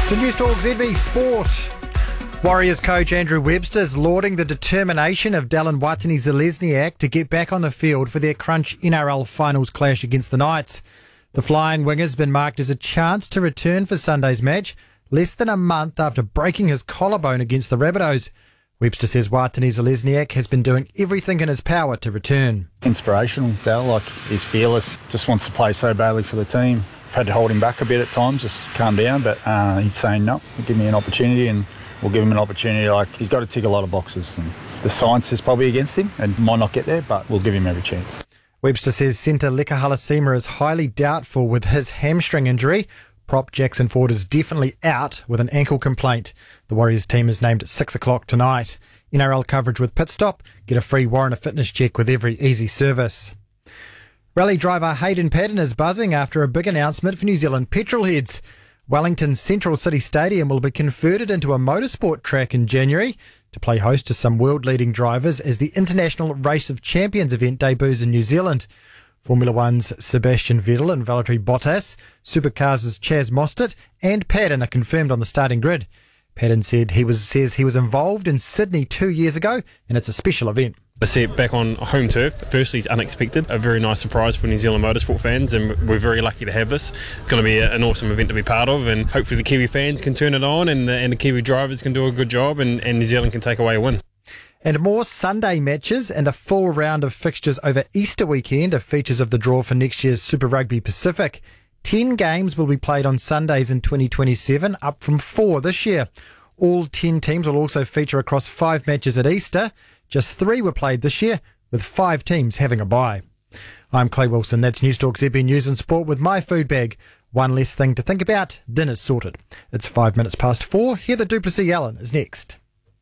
To News Talk ZB Sport. Warriors coach Andrew Webster is lauding the determination of Dallin Watene-Zelezniak to get back on the field for their crunch NRL finals clash against the Knights. The flying winger has been marked as a chance to return for Sunday's match, less than a month after breaking his collarbone against the Rabbitohs. Webster says Watene-Zelezniak has been doing everything in his power to return. Inspirational, Dal, he's fearless, just wants to play so badly for the team. I've had to hold him back a bit at times, just calm down, but he's saying no, give me an opportunity and we'll give him an opportunity. He's got to tick a lot of boxes and the science is probably against him and might not get there, but we'll give him every chance. Webster says centre Leka Halasima is highly doubtful with his hamstring injury. Prop Jackson Ford is definitely out with an ankle complaint. The Warriors team is named at 6 o'clock tonight. NRL coverage with Pit Stop. Get a free Warrant fitness check with every easy service. Rally driver Hayden Paddon is buzzing after a big announcement for New Zealand petrolheads. Wellington's Central City Stadium will be converted into a motorsport track in January to play host to some world-leading drivers as the International Race of Champions event debuts in New Zealand. Formula One's Sebastian Vettel and Valtteri Bottas, Supercars' Chaz Mostert and Paddon are confirmed on the starting grid. Paddon says he was involved in Sydney 2 years ago and it's a special event. I see it back on home turf. Firstly, it's unexpected, a very nice surprise for New Zealand motorsport fans, and we're very lucky to have this. It's going to be an awesome event to be part of, and hopefully the Kiwi fans can turn it on and the Kiwi drivers can do a good job and New Zealand can take away a win. And more Sunday matches and a full round of fixtures over Easter weekend are features of the draw for next year's Super Rugby Pacific. 10 games will be played on Sundays in 2027, up from 4 this year. All 10 teams will also feature across 5 matches at Easter. Just 3 were played this year, with 5 teams having a bye. I'm Clay Wilson. That's News Talk ZB News and Sport with my food bag. One less thing to think about. Dinner's sorted. It's 5 minutes past 4. Heather Duplessis Allen is next.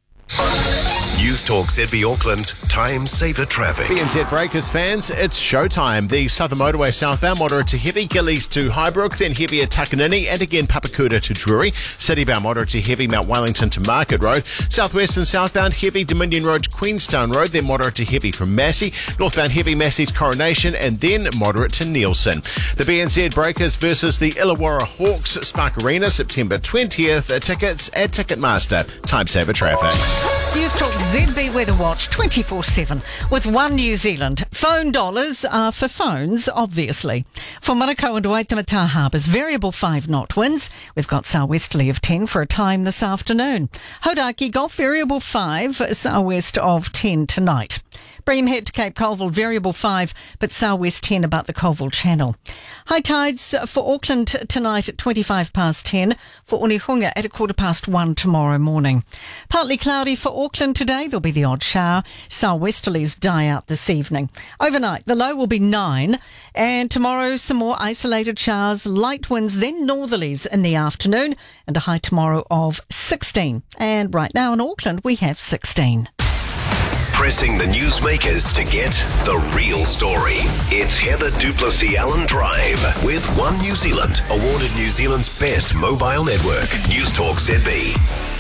News Talk ZB Auckland, time saver traffic. BNZ Breakers fans, it's showtime. The Southern Motorway southbound moderate to heavy, Gillies to Highbrook, then heavy at Takanini, and again Papakuta to Drury. Citybound moderate to heavy, Mount Wellington to Market Road. Southwest and southbound heavy, Dominion Road to Queenstown Road, then moderate to heavy from Massey. Northbound heavy, Massey to Coronation, and then moderate to Nielsen. The BNZ Breakers versus the Illawarra Hawks, Spark Arena, September 20th. Tickets at Ticketmaster. Time saver traffic. News Talk ZB Weather Watch 24/7 with One New Zealand. Phone dollars are for phones, obviously. For Manukau and Waitemata Harbours, variable 5 knot winds. We've got southwesterly of 10 for a time this afternoon. Hodaki Gulf, variable 5, southwest of 10 tonight. Bream Head to Cape Colville, variable 5, but southwest 10 about the Colville Channel. High tides for Auckland tonight at 25 past 10, for Onehunga at 1:15 tomorrow morning. Partly cloudy for Auckland today, there'll be the odd shower. Southwesterlies die out this evening. Overnight, the low will be 9, and tomorrow some more isolated showers, light winds, then northerlies in the afternoon, and a high tomorrow of 16. And right now in Auckland, we have 16. Pressing the newsmakers to get the real story. It's Heather Duplessis Allen Drive with One New Zealand, awarded New Zealand's best mobile network. News Talk ZB.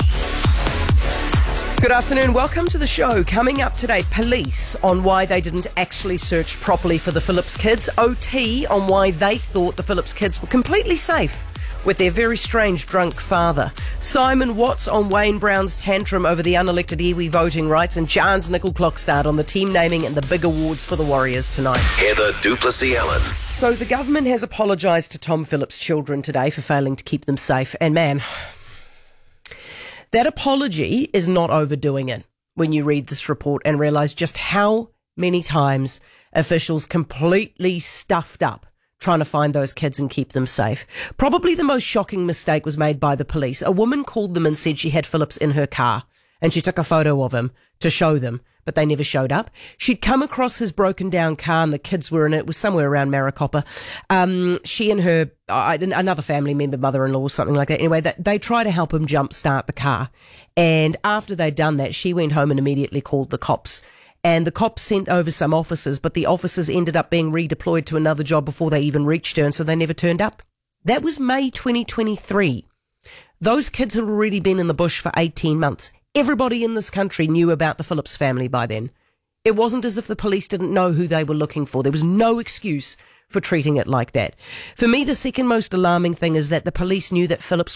Good afternoon, welcome to the show. Coming up today, police on why they didn't actually search properly for the Phillips kids. OT on why they thought the Phillips kids were completely safe with their very strange drunk father. Simon Watts on Wayne Brown's tantrum over the unelected iwi voting rights, and Jan's nickel clock start on the team naming and the big awards for the Warriors tonight. Heather Duplessis Allen. So the government has apologised to Tom Phillips' children today for failing to keep them safe. And man, that apology is not overdoing it when you read this report and realise just how many times officials completely stuffed up trying to find those kids and keep them safe. Probably the most shocking mistake was made by the police. A woman called them and said she had Phillips in her car, and she took a photo of him to show them, but they never showed up. She'd come across his broken down car and the kids were in it. It was somewhere around Maricopa. She and her, another family member, mother-in-law or something like that. Anyway, they tried to help him jump start the car. And after they'd done that, she went home and immediately called the cops. And the cops sent over some officers, but the officers ended up being redeployed to another job before they even reached her, and so they never turned up. That was May 2023. Those kids had already been in the bush for 18 months. Everybody in this country knew about the Phillips family by then. It wasn't as if the police didn't know who they were looking for. There was no excuse for treating it like that. For me, the second most alarming thing is that the police knew that Phillips